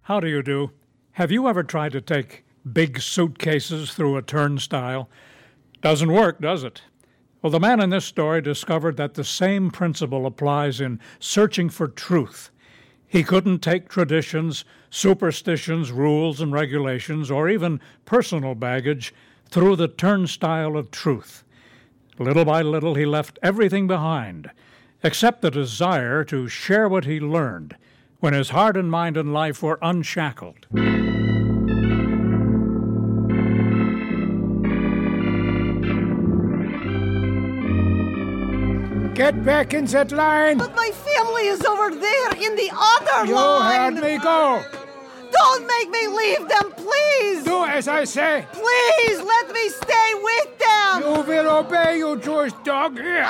How do you do? Have you ever tried to take big suitcases through a turnstile? Doesn't work, does it? Well, the man in this story discovered that the same principle applies in searching for truth. He couldn't take traditions, superstitions, rules and regulations, or even personal baggage through the turnstile of truth. Little by little, he left everything behind, except the desire to share what he learned when his heart and mind and life were unshackled. Get back in that line! But my family is over there in the other line! You heard me, go! Don't make me leave them, please! Do as I say! Please, let me stay with them! You will obey, you Jewish dog! Here!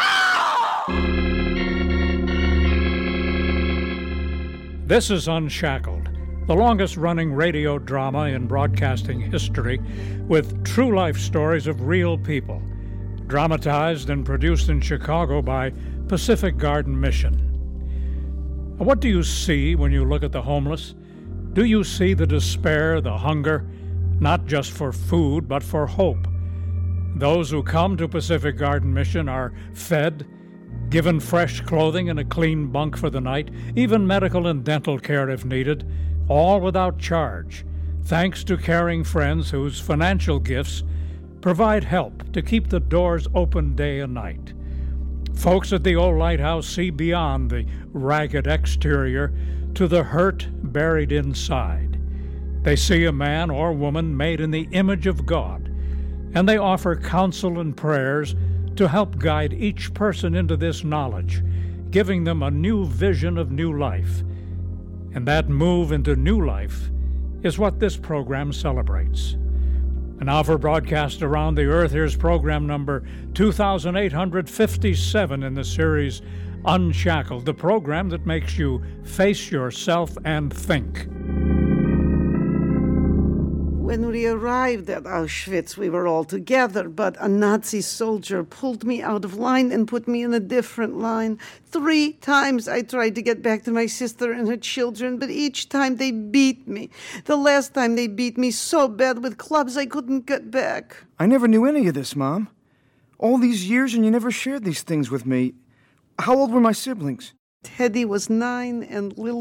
This is Unshackled, the longest-running radio drama in broadcasting history, with true-life stories of real people, dramatized and produced in Chicago by Pacific Garden Mission. What do you see when you look at the homeless? Do you see the despair, the hunger, not just for food, but for hope? Those who come to Pacific Garden Mission are fed, given fresh clothing and a clean bunk for the night, even medical and dental care if needed, all without charge, thanks to caring friends whose financial gifts provide help to keep the doors open day and night. Folks at the old lighthouse see beyond the ragged exterior to the hurt buried inside. They see a man or woman made in the image of God, and they offer counsel and prayers to help guide each person into this knowledge, giving them a new vision of new life. And that move into new life is what this program celebrates. And now for broadcast around the earth, here's program number 2857 in the series Unshackled, the program that makes you face yourself and think. When we arrived at Auschwitz, we were all together, but a Nazi soldier pulled me out of line and put me in a different line. 3 times I tried to get back to my sister and her children, but each time they beat me. The last time they beat me so bad with clubs I couldn't get back. I never knew any of this, Mom. All these years and you never shared these things with me. How old were my siblings? Teddy was 9 and little